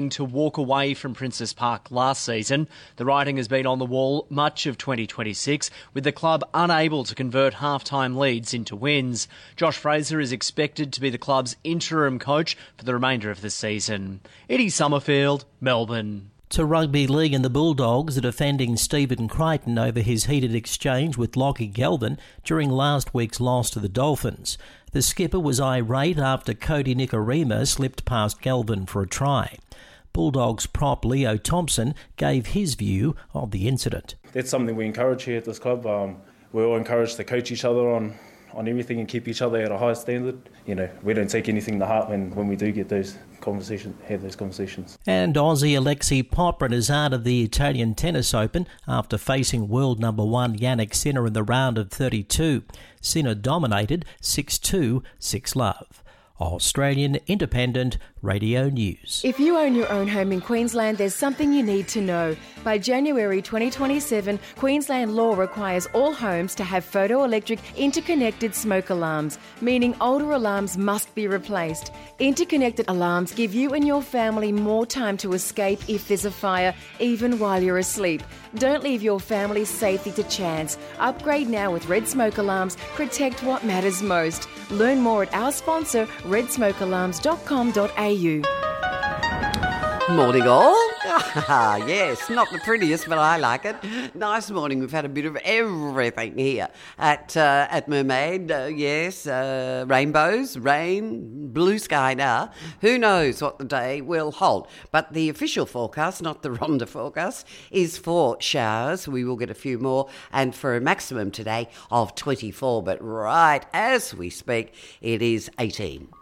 to walk away from Princes Park last season. The writing has been on the wall much of 2026, with the club unable to convert half-time leads into wins. Josh Fraser is expected to be the club's interim coach for the remainder of the season. Eddie Summerfield, Melbourne. To rugby league, and the Bulldogs are defending Stephen Crichton over his heated exchange with Lockie Galvin during last week's loss to the Dolphins. The skipper was irate after Cody Nikorima slipped past Galvin for a try. Bulldogs prop Leo Thompson gave his view of the incident. That's something we encourage here at this club. We're all encouraged to coach each other on everything and keep each other at a high standard. You know, we don't take anything to heart when we do get those conversations, have those conversations. And Aussie Alexei Popyrin is out of the Italian Tennis Open after facing world number one Jannik Sinner in the round of 32. Sinner dominated 6-2, 6-love. Australian Independent Radio News. If you own your own home in Queensland, there's something you need to know. By January 2027, Queensland law requires all homes to have photoelectric interconnected smoke alarms, meaning older alarms must be replaced. Interconnected alarms give you and your family more time to escape if there's a fire, even while you're asleep. Don't leave your family's safety to chance. Upgrade now with Red Smoke Alarms. Protect what matters most. Learn more at our sponsor, redsmokealarms.com.au. Morning all. Yes, not the prettiest, but I like it. Nice morning. We've had a bit of everything here at Mermaid. Yes, rainbows, rain, blue sky now. Who knows what the day will hold? But the official forecast, not the Rhonda forecast, is for showers. We will get a few more, and for a maximum today of 24. But right as we speak, it is 18.